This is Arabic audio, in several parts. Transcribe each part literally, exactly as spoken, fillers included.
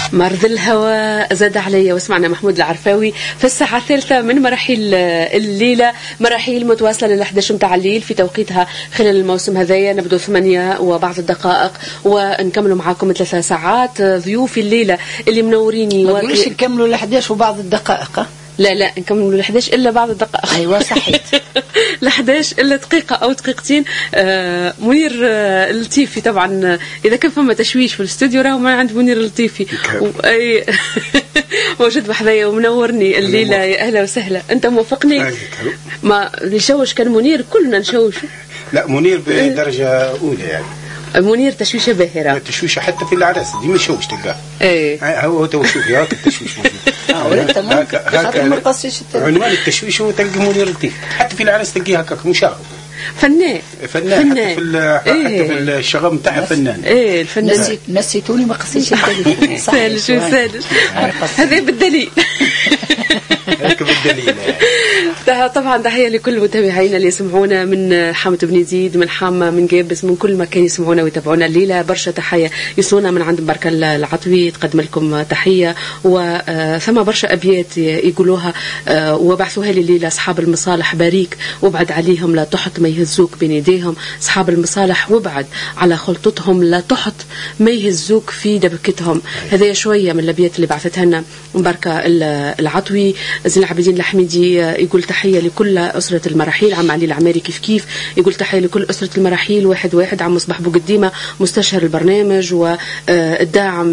مرض الهواء زاد علي. وسمعنا محمود العرفاوي في الساعة الثالثة من مراحيل الليلة، مراحيل متواصلة لل إحدى عشر متاع الليل في توقيتها خلال الموسم هذايا. نبدو ثمانية وبعض الدقائق ونكملوا معاكم ثلاثة ساعات. ضيوفي الليلة اللي منوريني ما تقوليش نكملوا ل إحدى عشر وبعض الدقائق. لا لا نكملوا ل إحدى عشر إلا بعض الدقائق. أيوة صحيح. ل إحدى عشر إلا دقيقة أو دقيقتين. آه منير آه اللطيفي طبعا إذا كان فما تشويش في الاستوديو راهو ما عند منير اللطيفي أي موجود بحذايا ومنورني الليلة. يا أهلا وسهلا. أنت موافقني؟ ما نشوش كان منير كلنا نشوش. لا منير بدرجة أولى يعني. منير تشويشه باهرة. تشويشه حتى في العرس دي ما شوش تلقاه. ايه هو تو شوفي هاك التشويش موجود. هاك عنوان التشويش هو تلقى منير لطيف حتى في العرس تلقيه هكاك مشاغب. فنان فنان حتى في حتى إيه. في الشغب نتاعها فنان. ايه الفنان. نسيت نسيتوني ما قصيتش الدليل. سالش سالش هذا بالدليل. هيك بالدليل. طبعا تحية لكل متابعينا اللي يسمعونا من حامد بن يزيد، من حامة، من جابس، من كل مكان يسمعونا ويتابعونا الليلة. برشا تحية يسونا من عند بركة العطوي تقدم لكم تحية. وثم برشا أبيات يقولوها وبعثوها لي الليلة. أصحاب المصالح باريك وابعد عليهم لا تحط ما يهزوك بين يديهم. أصحاب المصالح وابعد على خلطتهم لا تحط ما يهزوك في دبكتهم. هذا شوية من الأبيات اللي بعثتها لنا بركة العطوي. زين العابدين الحميدي يقول تحية لكل أسرة المراحيل. عم علي العماري كيف كيف يقول تحية لكل أسرة المراحيل واحد واحد. عم مصباح بوقديمة مستشار البرنامج والداعم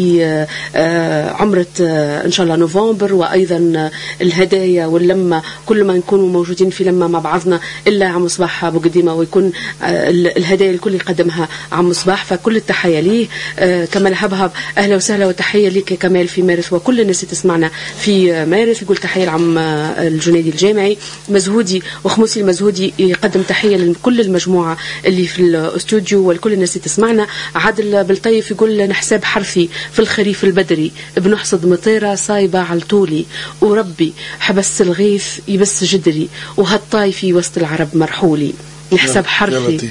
لعمرة إن شاء الله نوفمبر، وأيضا الهدايا واللمة كل ما نكونوا موجودين في لمة مع بعضنا إلا عم مصباح بوقديمة ويكون الهدايا الكل يقدمها عم مصباح. فكل التحية ليه. كمال هبهب أهلا وسهلا وتحية لك كمال في مارس وكل الناس اللي تسمعنا في مارس. يقول تحية لعم الجنيدي الجامعي. مزهودي وخموسي المزهودي يقدم تحية لكل المجموعة اللي في الاستوديو ولكل الناس اللي تسمعنا. عادل بالطيف يقول نحساب حرثي في الخريف البدري بنحصد مطيرة صايبة على طولي وربي حبس الغيث يبس جدري وهالطايفي وسط العرب مرحولي. نحسب حرثي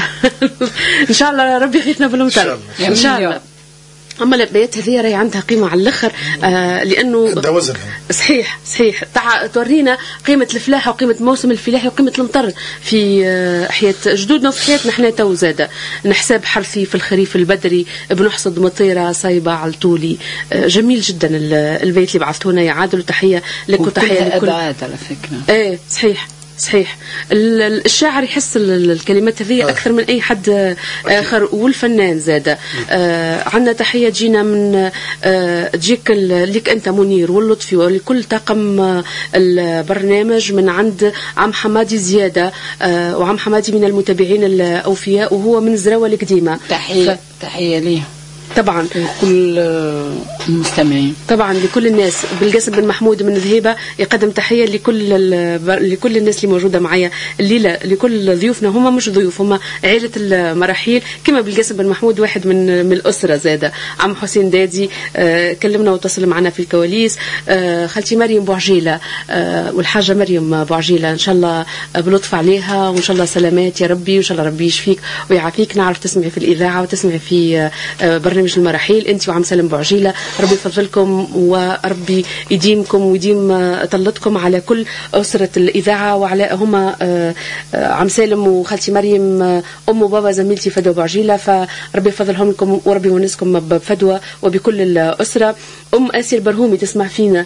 إن شاء الله ربي يغيثنا بالمطر إن شاء الله. أما الأبيات هذه راهي عندها قيمة على الآخر. آه لأنه صحيح صحيح تورينا قيمة الفلاحة وقيمة موسم الفلاحة وقيمة المطر في آه حياة جدودنا وفي حياتنا احنا تو زادة. نحساب حرثي في الخريف البدري بنحصد مطيرة صايبة على طولي. آه جميل جدا البيت اللي بعثتونا يا عادل. وتحية لك وتحية لكل على فكرة. ايه صحيح صحيح. الشاعر يحس الكلمات هذه أكثر من أي حد آخر والفنان زادة. آه عنا تحية جينا من آه تجيك لك أنت منير واللطفي ولكل طاقم آه البرنامج من عند عم حمادي زيادة. آه وعم حمادي من المتابعين الأوفياء وهو من زراوة القديمة. تحية ف... تحية ليه طبعا كل المستمعين طبعا لكل الناس. بالقاسم بن محمود من ذهيبة يقدم تحية لكل لكل الناس اللي موجودة معايا الليلة. لكل ضيوفنا هما مش ضيوف هما عائلة المراحيل كما بالقاسم بن محمود واحد من من الأسرة زادة. عم حسين دادي آه كلمنا واتصل معنا في الكواليس. آه خالتي مريم بوعجيلة آه والحاجة مريم بوعجيلة إن شاء الله بلطف عليها وإن شاء الله سلامات يا ربي وإن شاء الله ربي يشفيك ويعافيك. نعرف تسمعي في الإذاعة وتسمعي في آه برنامج المراحيل انت وعم سلم بوعجيلة. ربي يفضلكم وربي يديمكم ويديم طلتكم على كل أسرة الإذاعة وعلى هما عم سالم وخالتي مريم أم وبابا زميلتي فدوى بوعجيلة. فربي يفضلهم لكم وربي يونسكم بفدوى وبكل الأسرة. أم آسيا البرهومي تسمع فينا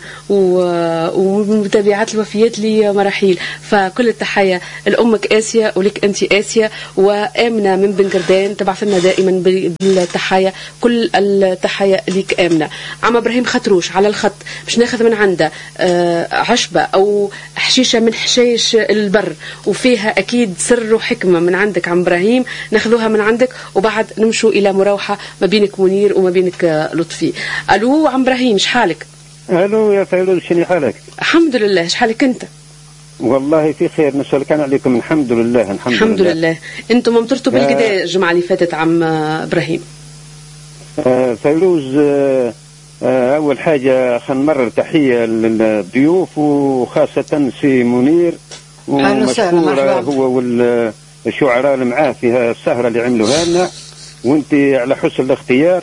ومتابعات الوفيات لمراحيل. فكل التحية لأمك آسيا ولك أنت آسيا. وآمنة من بنكردان تبعث لنا دائما بالتحية. كل التحية ليك آمنة. عم إبراهيم خطروش على الخط باش ناخذ من عنده عشبة أو حشيشة من حشيش البر وفيها أكيد سر وحكمة من عندك عم إبراهيم. ناخذوها من عندك وبعد نمشوا إلى مروحة ما بينك منير وما بينك لطفي. ألو عم إبراهيم شحالك؟ ألو يا فيروز شنو حالك؟ الحمد لله. شحالك أنت؟ والله في خير نسأل كان عليكم. الحمد لله الحمد, الحمد لله. لله. أنتم ممطرتوا بالقدا الجمعة اللي فاتت عم إبراهيم. آه فيروز آه آه أول حاجة خلينا نمرر تحية للضيوف وخاصة سي منير ومشكور هو والشعراء اللي معاه في السهرة اللي عملوها لنا وانت على حسن الاختيار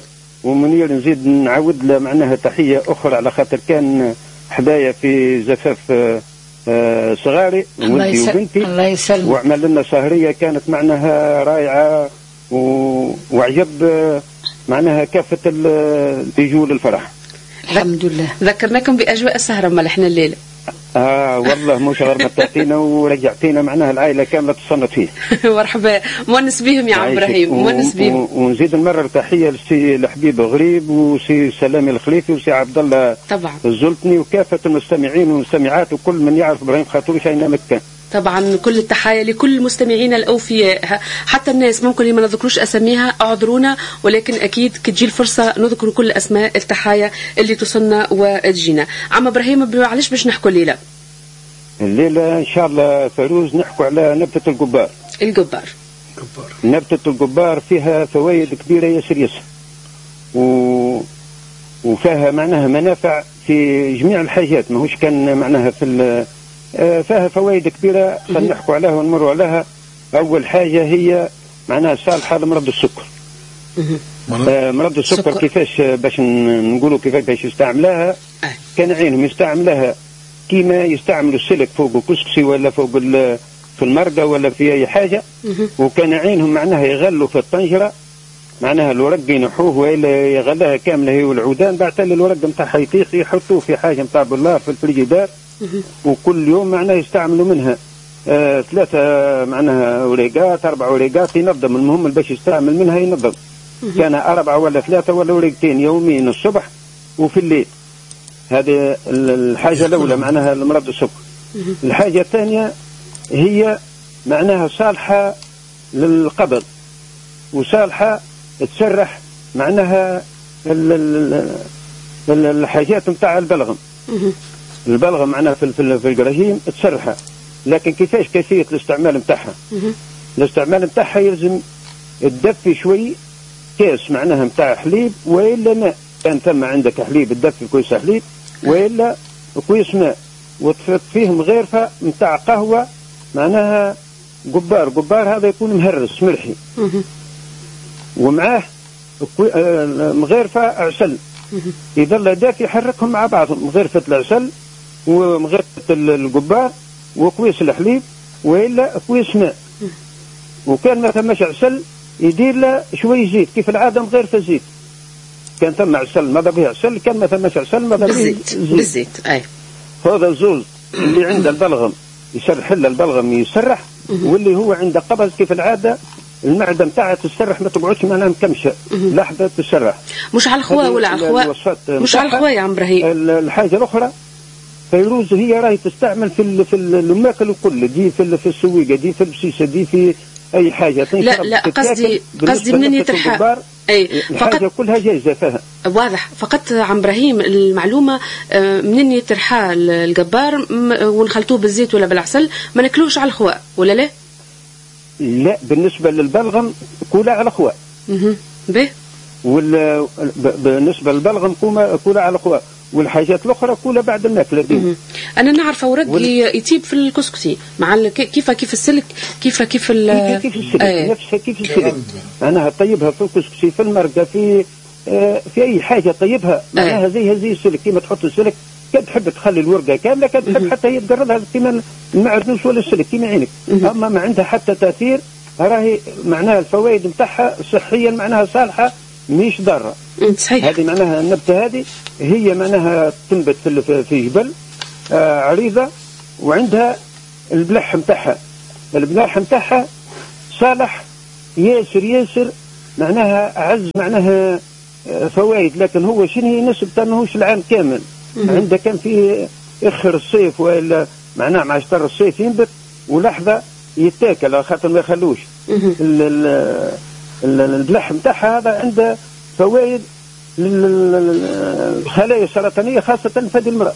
ومنير نزيد نعاود له معناها تحية أخرى على خاطر كان حدايا في زفاف آه صغاري ولدي وبنتي الله يسلمك وعمل لنا سهرية كانت معناها رائعة وعجب معناها كافة اللي يجوا للفرح. الحمد لله. ذكرناكم بأجواء السهرة ملحنا الليلة. اه والله مش غير متعتينا ورجعتينا معناها العائله كامله تصنت فيه. مرحبا مونس بهم يا عم ابراهيم مونس بهم. ونزيد المره تحيه لسي الحبيب غريب وسي سلامي الخليفي وسي عبد الله طبعا الزلطني وكافه المستمعين والمستمعات وكل من يعرف ابراهيم خاطوش اين مكان. طبعا كل التحايا لكل مستمعينا الاوفياء، حتى الناس ممكن اللي ما نذكروش اساميها اعذرونا، ولكن اكيد كتجي الفرصه نذكر كل اسماء التحايا اللي توصلنا وتجينا. عم ابراهيم معلش باش نحكوا الليله الليله ان شاء الله فيروز نحكوا على نبته القبار. القبار نبته القبار فيها فوائد كبيره ياسر ياسر و... وفيها معناها منافع في جميع الحاجات، ماهوش كان معناها في ال... فيها فوائد كبيرة خلينا نحكوا عليها ونمروا عليها. أول حاجة هي معناها صالحة لمرض السكر. مرض السكر كيفاش باش نقولوا كيفاش باش يستعملها؟ كان عينهم يستعملها كيما يستعملوا السلك فوق الكسكسي ولا فوق في المرقة ولا في أي حاجة، وكان عينهم معناها يغلوا في الطنجرة معناها الورق ينحوه وإلا يغلها كاملة هي والعودان، بعد تالي الورق نتاعها يطيح يحطوه في حاجة نتاع بالله في الفريجيدار، وكل يوم معناها يستعملوا منها آه ثلاثة معناها وريقات أربع وريقات ينظم، المهم باش يستعمل منها ينظم، كان أربعة ولا ثلاثة ولا وريقتين يوميا الصبح وفي الليل. هذه الحاجة الأولى معناها لمرض السكر. الحاجة الثانية هي معناها صالحة للقبض وصالحة تسرح معناها الحاجات نتاع البلغم. البلغم معناها في في الجراجيم تسرحها، لكن كيفاش كيفية الاستعمال نتاعها؟ الاستعمال نتاعها يلزم تدفي شوي كاس معناها نتاع حليب وإلا ماء، كان ثم عندك حليب تدفي كويس حليب وإلا كويس ماء، وتحط فيه مغيرفة نتاع قهوة معناها قبار. قبار هذا يكون مهرس ملحي ومعاه مغيرفة عسل، يظل دافي يحركهم مع بعضهم، مغرفة العسل ومغرفة القبار وكويس الحليب وإلا كويس ماء، وكان ما ثماش عسل يدير له شوي زيت كيف العادة مغرفة زيت، كان ثم عسل ماذا به عسل، كان ما ثماش عسل ماذا به زيت بالزيت. أي هذا الزوز اللي عند البلغم يسرح له البلغم يسرح، واللي هو عند قبض كيف العادة المعدة نتاعها تسرح ما تقعدش معناها مكمشة لحظة تسرح، مش على الخوا ولا على الخوا مش على الخوا يا عم ابراهيم. الحاجة الأخرى فيروز هي راهي تستعمل في في الماكل الكل، دي في في السويقة، دي في البسيسة، دي في أي حاجة. لا لا قصدي قصدي منين يترحى أي فقط كلها جايزة فيها واضح. فقط عم ابراهيم المعلومة منين يترحى الجبار ونخلطوه بالزيت ولا بالعسل ما ناكلوش على الخوا ولا لا؟ لا بالنسبة للبلغم كولا على خواء. به وال بالنسبة للبلغم كولا على خواء، والحاجات الأخرى كولا بعد الماكلة دي. أنا نعرف أورق وال... يطيب في الكسكسي مع ال... كيف كيف السلك كيف كيف ال... كيف السلك آه. نفسها كيف السلك أنا هطيبها في الكسكسي في المرقة في آه في أي حاجة طيبها معناها آه. زيها زي السلك، كيما تحط السلك كد تحب تخلي الورقة كاملة كد تحب حتى هي تقربها كيما المعدنوس ولا السلك كيما عينك، أما ما عندها حتى تأثير راهي معناها الفوائد نتاعها صحيا معناها صالحة مش ضارة. صحيح. هذه معناها النبتة هذه هي معناها تنبت في في جبل آه عريضة، وعندها البلح نتاعها، البلح نتاعها صالح ياسر ياسر معناها عز معناها آه فوائد، لكن هو شنو هي نسبته ماهوش العام كامل. عنده كان في اخر الصيف والا معناها مع شطر الصيف ينبت ولحظة يتاكل خاطر ما يخلوش. البلح نتاعها هذا عنده فوائد للخلايا السرطانية خاصة في هذه المرأة.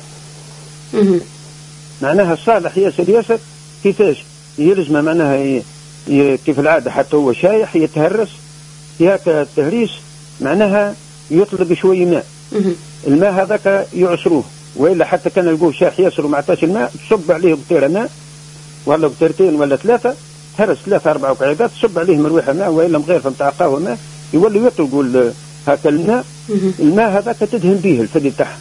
معناها صالح ياسر ياسر. كيفاش يلزم معناها ي... ي... كيف العادة حتى هو شايح يتهرس في هكا التهريس معناها يطلب شوية ماء، الماء هذاك يعصروه، وإلا حتى كان يلقوه شايح ياسر وما عطاش الماء تصب عليه بطيرة ماء ولا بطيرتين ولا ثلاثة، تهرس ثلاثة أربعة وقعدات تصب عليه مروحة ماء وإلا مغيرفة متاع قهوة ماء، يولي يطلقوا هكا الماء الماء هذاك تدهن به الفدي تاعها.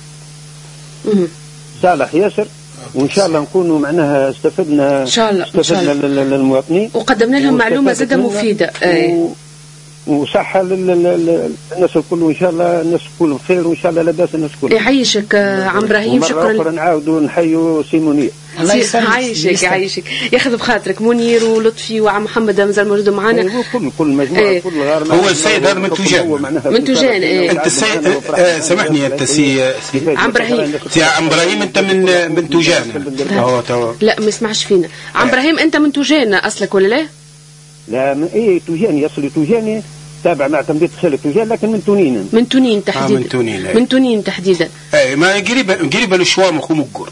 صالح ياسر، وان شاء الله نكونوا معناها استفدنا ان شاء الله استفدنا للمواطنين وقدمنا لهم معلومه زاده مفيده. اي وصحة للناس الكل، وإن شاء الله الناس الكل بخير، وإن شاء الله لاباس الناس الكل. يعيشك عم إبراهيم، شكرا. مرة أخرى نعاودوا نحيوا سي منير. الله يعيشك يعيشك، ياخذ بخاطرك منير ولطفي وعم محمد مازال موجود معنا. كل كل مجموعة ايه. كل غار. هو السيد هذا من توجان. من توجان. ايه. أنت السيد آه سامحني أنت سي عم إبراهيم. سي عم إبراهيم أنت من من توجان. لا ما يسمعش فينا. عم إبراهيم أنت من توجان أصلك ولا لا؟ لا من ايه توجاني، اصلي توجاني تابع مع تنظيم خالد توجان، لكن من تونين. من تونين تحديدا. آه من تونين. من تونين تحديدا. اي ما قريبه قريبه للشوامخ ومقر.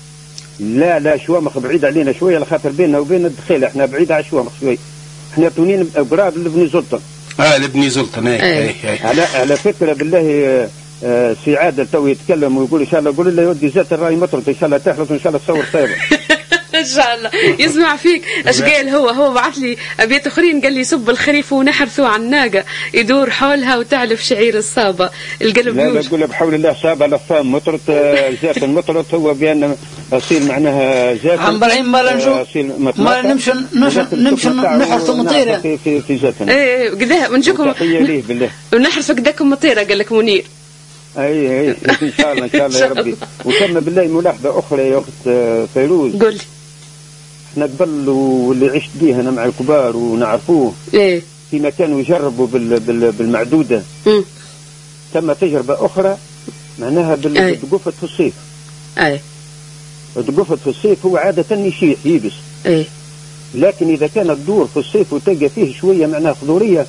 لا لا شوامخ بعيد علينا شويه، لخاطر بيننا وبين الدخيله احنا بعيد على شوامخ شويه. احنا تونين قراب لبني زلطه. اه لبني زلطه. اي اي اي على على فكره بالله آه سي عادل تو يتكلم ويقول ان شاء الله، يقول له يودي زيت الراي مطرت ان شاء الله تحلط وان شاء الله تصور طيبه. ان شاء الله يسمع فيك. اش قال هو؟ هو بعث لي ابيات اخرين قال لي سب الخريف ونحرثوا على الناقه يدور حولها وتعلف شعير الصابه القلب. لا لا تقول بحول الله صابه لفام مطرت زيت المطرت، هو بان اصيل معناها زيت. عم ابراهيم ما نمشوا ما نمشي نمشي نحرث مطيره في في في زيتنا. اي قداه ونجيكم تحيه ليه بالله ونحرثوا قداكم مطيره قال لك منير. اي اي ان شاء الله ان شاء الله يا ربي. وتم بالله ملاحظه اخرى يا اخت فيروز. قول لي. احنا قبل واللي عشت بيه انا مع الكبار ونعرفوه ايه فيما كانوا يجربوا بال بال بالمعدوده. امم تم تجربه اخرى معناها بالدقوفه في الصيف. اي الدقوفه في الصيف هو عاده يشيح يبس. ايه لكن اذا كانت تدور في الصيف وتلقى فيه شويه معناها خضوريه،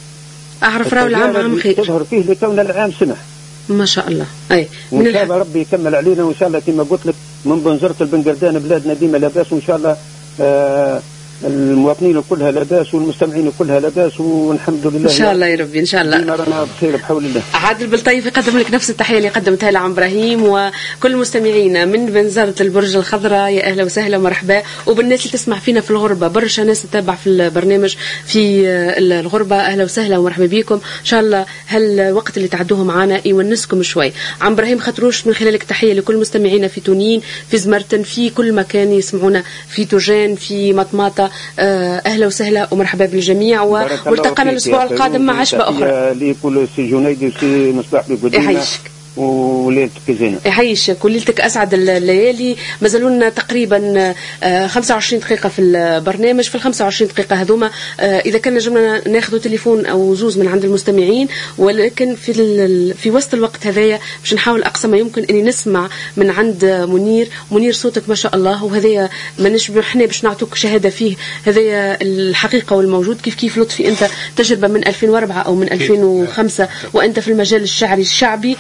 اعرف راهو العام عام خير تظهر فيه لكون العام سمح ما شاء الله. اي وان شاء الله ربي يكمل علينا، وان شاء الله كما قلت لك من بنزرة البنقردان بلادنا ديما لاباس، وان شاء الله آه المواطنين كلها لاباس والمستمعين كلها لاباس، والحمد لله ان شاء الله يا ربي ان شاء الله. ديما رانا بخير بحول الله. عادل بالطيف يقدم لك نفس التحيه اللي قدمتها لعم ابراهيم وكل مستمعينا من بنزرة البرج الخضراء. يا اهلا وسهلا ومرحبا، وبالناس اللي تسمع فينا في الغربه، برشا ناس تتابع في البرنامج في الغربه، اهلا وسهلا ومرحبا بكم. ان شاء الله هالوقت اللي تعدوه معنا يونسكم شوي. عم ابراهيم خطروش من خلالك تحيه لكل مستمعينا في تونين، في زمرتن، في كل مكان يسمعونا، في توجان، في مطماطه. اهلا وسهلا ومرحبا بالجميع، والتقانا الاسبوع القادم مع عشبه اخرى. لكل سي جنيدي وسي مصباح بقديمه. يعيشك وليلتك زينه. يعيشك وليلتك اسعد الليالي. مازالوا لنا تقريبا خمسة وعشرين دقيقه في البرنامج. في ال خمسة وعشرين دقيقه هذوما اذا كان نجمنا ناخذوا تليفون او زوز من عند المستمعين، ولكن في في وسط الوقت هذايا باش نحاول اقصى ما يمكن اني نسمع من عند منير. منير صوتك ما شاء الله، وهذايا ما نشبه احنا باش نعطوك شهاده فيه، هذايا الحقيقه والموجود. كيف كيف لطفي انت تجربه من ألفين وأربعة او من ألفين وخمسة وانت في المجال الشعري الشعبي،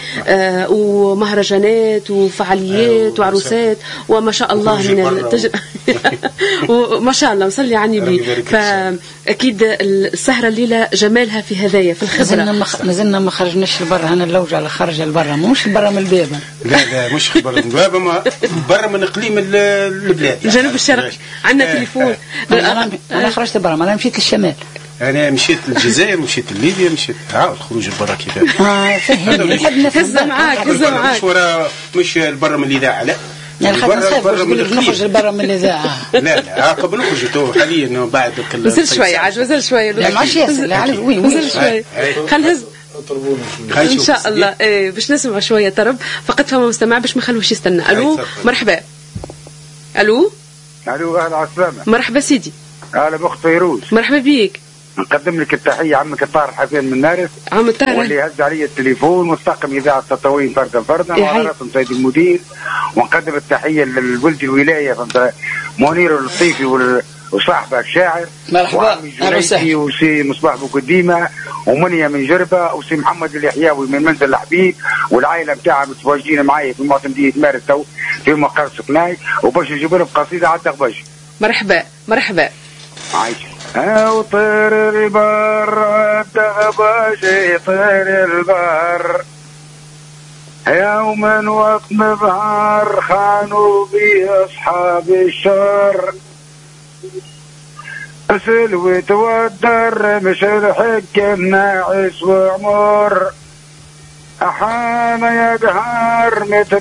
ومهرجانات وفعاليات وعروسات وما شاء الله من التجربة. وما شاء الله مصلي عني بي. فأكيد السهرة الليلة جمالها في هذايا في الخبرة. ما زلنا ما خرجناش لبرا، هنا اللوجة على خرج لبرا، مش برا من الباب. لا لا مش برا من الباب، ما برا من اقليم البلاد الجنوب الشرقي. عندنا تليفون. أنا خرجت برا، ما أنا مشيت للشمال. أنا مشيت للجزائر، مشيت لليبيا، مشيت عاود خروج البرا كيفاش. آه فهمني. نحب نفهم معاك هزة معاك. مش ورا مش البرا من الإذاعة لا. يعني خاطر نخاف نخرج البرا من الإذاعة. لا لا قبل نخرج تو حاليا بعد كل. نزل شوية عاد نزل شوية. لا ماشي ياسر عارف وين وين. نزل شوية. خل نهز. إن شاء الله إيه باش نسمع شوية طرب فقط فما مستمع باش ما نخلوش يستنى. ألو مرحبا. ألو. ألو أهلا عسلامة. مرحبا سيدي. أهلا بأخت فيروز. مرحبا بيك. نقدم لك التحية عمك الطاهر حسين من نارس. عم الطاهر. واللي هز علي التليفون واستقم إذاعة تطوين فردا فردا وعلى راسهم سيد المدير. ونقدم التحية للولد الولاية منير اللطيفي وصاحبه الشاعر. مرحبا. وعمي وسي مصباح بوكديمة ومنيا من جربة وسي محمد اليحيوي من منزل الحبيب والعائلة بتاعها متواجدين معايا في معتمدية مارس تو في مقر سكناي وباش نجيب لهم قصيدة على التغبش. مرحبا مرحبا. عايش. او طير البر التغبش طير البر يوما وقت مظهر خانوا بي اصحاب الشر سلوت والدر مش الحق الناعس وعمر أحام يا قهار